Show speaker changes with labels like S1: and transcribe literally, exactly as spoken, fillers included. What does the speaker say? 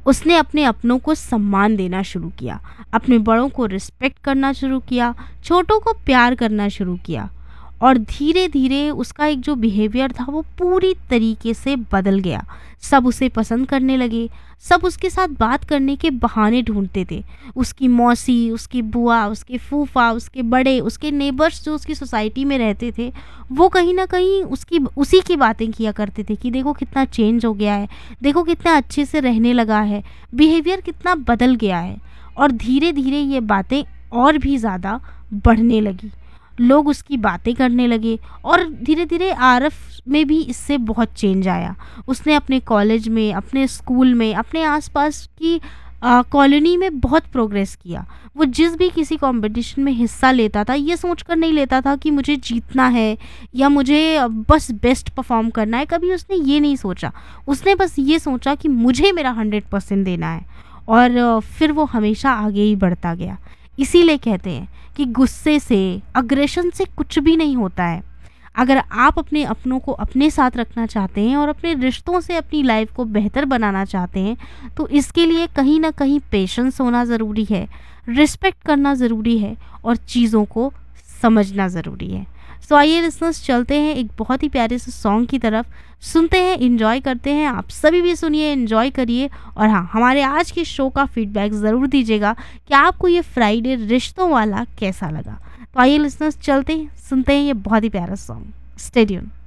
S1: उसने अपने अपनों को सम्मान देना शुरू किया, अपने बड़ों को रिस्पेक्ट करना शुरू किया, छोटों को प्यार करना शुरू किया। और धीरे धीरे उसका एक जो बिहेवियर था वो पूरी तरीके से बदल गया। सब उसे पसंद करने लगे, सब उसके साथ बात करने के बहाने ढूंढते थे। उसकी मौसी, उसकी बुआ, उसके फूफा, उसके बड़े, उसके नेबर्स जो उसकी सोसाइटी में रहते थे, वो कहीं ना कहीं उसकी उसी की बातें किया करते थे कि देखो कितना चेंज हो गया है, देखो कितना अच्छे से रहने लगा है, बिहेवियर कितना बदल गया है। और धीरे धीरे ये बातें और भी ज़्यादा बढ़ने लगी, लोग उसकी बातें करने लगे। और धीरे धीरे आरफ में भी इससे बहुत चेंज आया। उसने अपने कॉलेज में, अपने स्कूल में, अपने आसपास की आ, कॉलोनी में बहुत प्रोग्रेस किया। वो जिस भी किसी कंपटीशन में हिस्सा लेता था, ये सोचकर नहीं लेता था कि मुझे जीतना है या मुझे अ, बस बेस्ट परफॉर्म करना है। कभी उसने ये नहीं सोचा। उसने बस ये सोचा कि मुझे मेरा हंड्रेड परसेंट देना है। और अ, फिर वो हमेशा आगे ही बढ़ता गया। इसीलिए कहते हैं कि गुस्से से, अग्रेशन से कुछ भी नहीं होता है। अगर आप अपने अपनों को अपने साथ रखना चाहते हैं और अपने रिश्तों से अपनी लाइफ को बेहतर बनाना चाहते हैं, तो इसके लिए कहीं ना कहीं पेशेंस होना ज़रूरी है, रिस्पेक्ट करना ज़रूरी है और चीज़ों को समझना ज़रूरी है। सो आइए लिसनर्स, चलते हैं एक बहुत ही प्यारे से सॉन्ग की तरफ, सुनते हैं, इंजॉय करते हैं। आप सभी भी सुनिए, इंजॉय करिए। और हाँ, हमारे आज के शो का फीडबैक ज़रूर दीजिएगा कि आपको ये फ्राइडे रिश्तों वाला कैसा लगा। तो आइए लिसनर्स, चलते हैं, सुनते हैं ये बहुत ही प्यारा सॉन्ग। Stay tune.